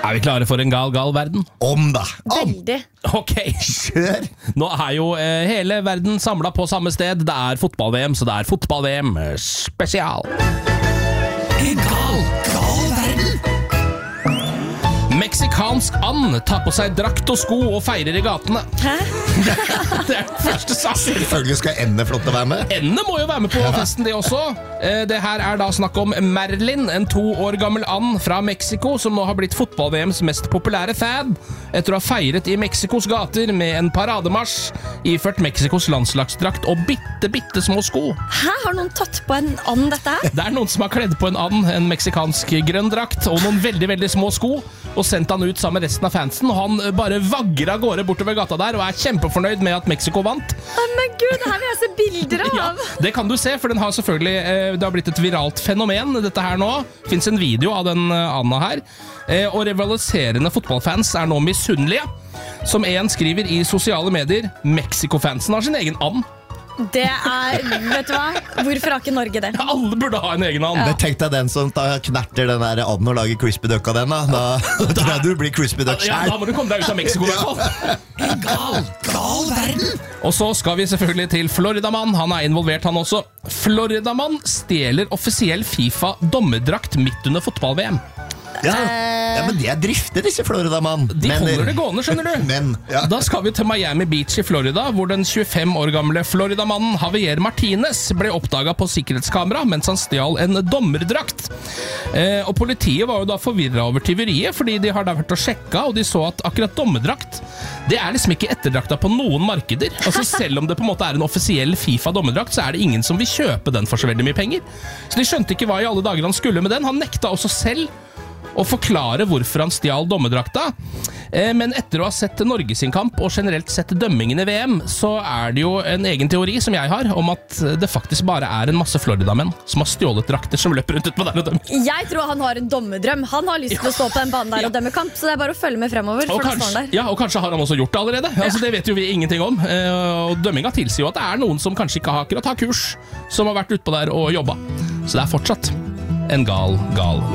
Er vi klare for en gal verden? Om da! Veldig. Ok, Kjør! nå er jo hele verden samlet på samme sted. Det er fotball-VM, så det er fotball-VM spesial. En gal verden! Meksikansk and tar på seg drakt og sko og feirer i gatene. Hæ? Det er den første saken. Selvfølgelig skal endene flott å være med. Endene må jo være med på festen, det også. Det her er da snakk om Merlin, en 2 år gammel and fra Mexico, som nå har blitt fotball-VMs mest populære fan, etter å ha feiret i Mexikos gater med en parademarsj, iført Mexikos landslagsdrakt og bitte små sko. Hæ? Har noen tatt på en and dette her? Det er noen som har kledd på en and, en meksikansk grønn drakt, og noen veldig små sko, og sendt han ut sammen med resten av fansen, og han bare vagger av gårde bortover gata der, og er kjempefornøyd med at Mexico vant. Men gud, det her vil jeg se bilder av! Ja, det kan du se, for den har selvfølgelig det har blitt et viralt fenomen, dette her nå. Finnes en video av den Anna her. Og rivaliserende fotballfans er nå misunnelige. Som en skriver i sosiale medier, Mexico-fansen har sin egen and. Det er, vet du hva? Hvorfor har ikke Norge det? Alle burde ha en egen and. Tenk deg den som knerter den der anden og lager crispy duck av den. Da tror jeg du blir crispy duck Ja, selv. da må du komme deg ut av Mexico i hvert fall. En gal verden. Og så skal vi selvfølgelig til Floridamann. Han er involvert, han også. Floridamann stjeler offisiell FIFA-dommerdrakt midt under fotball-VM. Ja, men de er drifte, disse Floridamann. De holder det gående, skjønner du. Men, ja. Da skal vi til Miami Beach i Florida, hvor den 25 år gamle Floridamannen Javier Martinez ble oppdaget på sikkerhetskamera mens han stjal en dommerdrakt. Og politiet var jo da forvirret over tyveriet, fordi de har da vært og sjekket, og de så at akkurat dommerdrakt, det er liksom ikke etterdrakta på noen markeder. Altså selv om det på en måte er en offisiell FIFA-dommerdrakt, så er det ingen som vil kjøpe den for så veldig mye penger. Så de skjønte ikke hva i alle dager han skulle med den. Han nekta også selv og forklare hvorfor han stjal dommerdrakta. Men etter å ha sett Norge sin kamp og generelt sett dømmingen i VM, så er det jo en egen teori som jeg har, om at det faktisk bare er en masse Florida-menn som har stjålet drakter som løper rundt utpå der og dømmer. Jeg tror han har en dommerdrøm. Han har lyst til å stå på den banen der og dømme kamp, så det er bare å følge med fremover. Og kanskje har han også gjort det allerede. Altså, det vet jo vi ingenting om. Og dømminga tilsier jo at det er noen som kanskje ikke akkurat har kurs, som har vært utpå der og jobba. Så det er fortsatt en gal